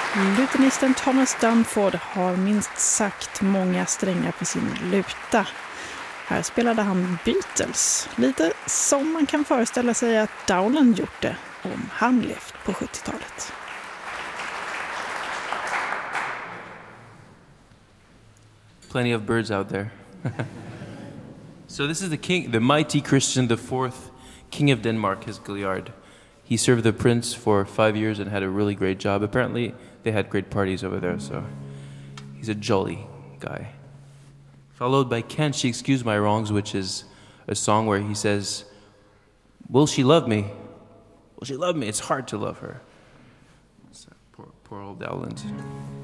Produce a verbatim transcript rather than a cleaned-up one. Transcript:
Lutenisten Thomas Dunford har minst sagt många strängar på sin luta. Här spelade han Beatles, lite som man kan föreställa sig att Dowland gjort det om han levt på sjuttiotalet. Plenty of birds out there. So this is the king, the mighty Christian the fourth, king of Denmark, his Gilliard. He served the prince for five years and had a really great job. Apparently, they had great parties over there, so he's a jolly guy. Followed by Can't She Excuse My Wrongs, which is a song where he says, will she love me? Will she love me? It's hard to love her. So, poor, poor old Dowland.